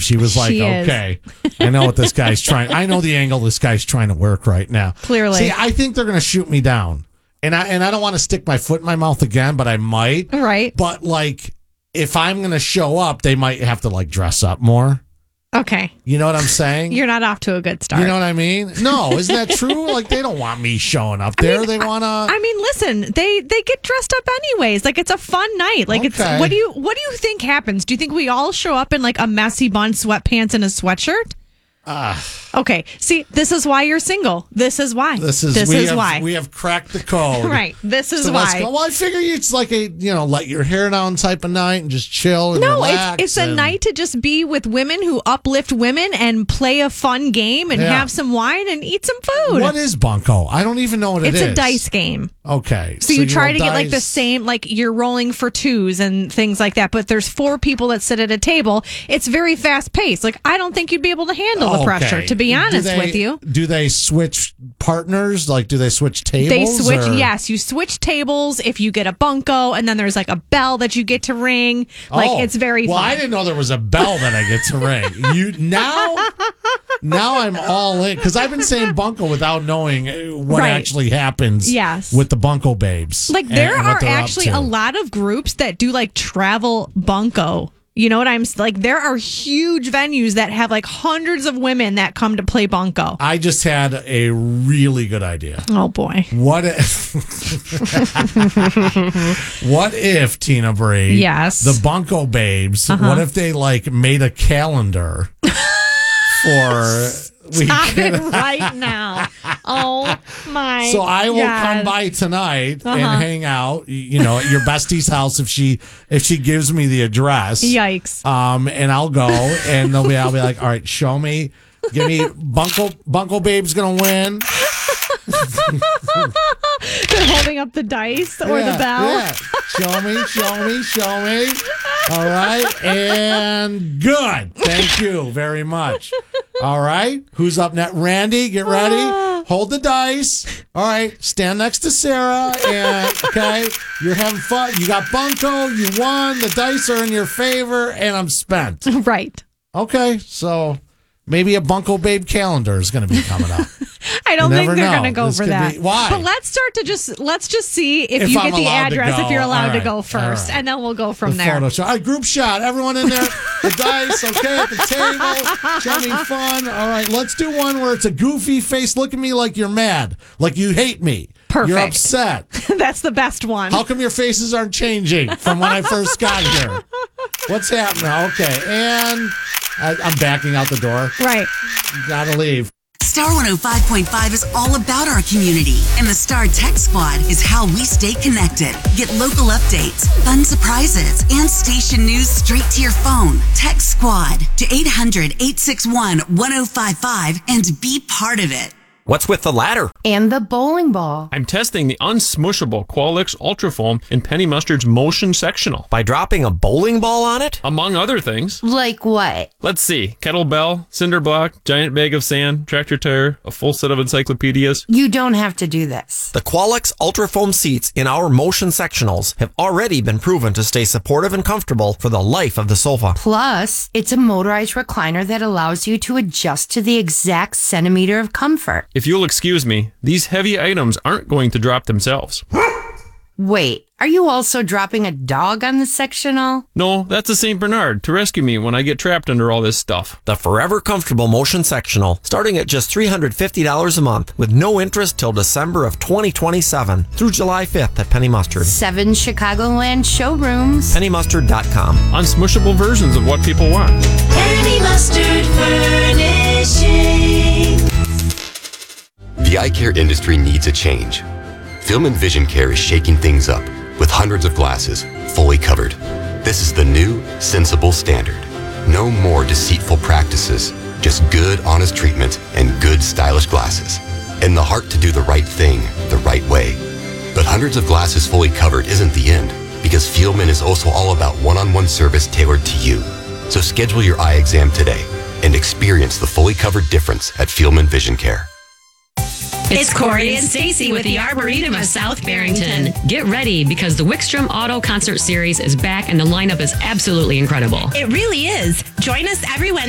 She was like, okay, I know what this guy's trying. I know the angle this guy's trying to work right now. Clearly. See, I think they're going to shoot me down. And I don't want to stick my foot in my mouth again, but I might. Right. But like, if I'm going to show up, they might have to like dress up more. Okay. You know what I'm saying? You're not off to a good start. You know what I mean? No, isn't that true? Like, they don't want me showing up there. They want to. I mean, listen, they get dressed up anyways. Like, it's a fun night. Like, it's what do you think happens? Do you think we all show up in like a messy bun, sweatpants, and a sweatshirt? Okay. See, this is why you're single. This is why. This is why we have cracked the code. Right. This is why. Well, I figure it's like a let your hair down type of night and just chill and relax. No, it's a night to just be with women who uplift women and play a fun game and have some wine and eat some food. What is bunco? I don't even know what it is. It's a dice game. Okay. So you try to get like the same, like you're rolling for twos and things like that, but there's 4 people that sit at a table. It's very fast paced. Like, I don't think you'd be able to handle the pressure, to be honest with you. Do they switch partners? Like, do they switch tables? They switch, yes. You switch tables if you get a bunco, and then there's like a bell that you get to ring. Like, it's very fun. I didn't know there was a bell that I get to ring. Now I'm all in, because I've been saying bunco without knowing what actually happens with the bunco babes. Like, there are actually a lot of groups that do like travel bunco. You know what I'm like? There are huge venues that have like hundreds of women that come to play bunco. I just had a really good idea. Oh boy! What if Tina Bree? Yes. The bunco babes. What if they like made a calendar for? Stop it right now. Oh my. So I will come by tonight and hang out, at your bestie's house if she gives me the address. Yikes. And I'll go and I'll be like, all right, show me, give me Bunko Babe's gonna win. They're holding up the dice or the bell. Yeah. Show me. All right. And good. Thank you very much. All right. Who's up next? Randy, get ready. Hold the dice. All right. Stand next to Sarah. And okay. You're having fun. You got bunco. You won. The dice are in your favor. And I'm spent. Right. Okay. So maybe a Bunko Babe calendar is going to be coming up. I don't think they're going to go for that. Why? But let's just see if you get the address, if you're allowed to go first, and then we'll go from there. Photo shot. All right, group shot. Everyone in there. The dice, okay, at the table. Having fun. All right, let's do one where it's a goofy face. Look at me like you're mad, like you hate me. Perfect. You're upset. That's the best one. How come your faces aren't changing from when I first got here? What's happening? Okay, and I'm backing out the door. Right. You gotta leave. Star 105.5 is all about our community, and the Star Tech Squad is how we stay connected. Get local updates, fun surprises, and station news straight to your phone. Tech Squad to 800-861-1055 and be part of it. What's with the ladder? And the bowling ball. I'm testing the unsmushable Qualix Ultra Foam in Penny Mustard's Motion Sectional. By dropping a bowling ball on it? Among other things. Like what? Let's see. Kettlebell, cinder block, giant bag of sand, tractor tire, a full set of encyclopedias. You don't have to do this. The Qualix Ultra Foam seats in our Motion Sectionals have already been proven to stay supportive and comfortable for the life of the sofa. Plus, it's a motorized recliner that allows you to adjust to the exact centimeter of comfort. If you'll excuse me, these heavy items aren't going to drop themselves. Wait, are you also dropping a dog on the sectional? No, that's a St. Bernard to rescue me when I get trapped under all this stuff. The forever comfortable Motion Sectional, starting at just $350 a month with no interest till December of 2027 through July 5th at Penny Mustard. 7 Chicagoland showrooms. PennyMustard.com. Unsmushable versions of what people want. Penny Mustard Furnishing. The eye care industry needs a change. Film and Vision Care is shaking things up with hundreds of glasses fully covered. This is the new, sensible standard. No more deceitful practices, just good, honest treatment and good, stylish glasses. And the heart to do the right thing the right way. But hundreds of glasses fully covered isn't the end, because Fieldman is also all about one-on-one service tailored to you. So schedule your eye exam today and experience the fully covered difference at Fieldman Vision Care. It's Corey and Stacy with the Arboretum of South Barrington. Get ready because the Wickstrom Auto Concert Series is back and the lineup is absolutely incredible. It really is. Join us every Wednesday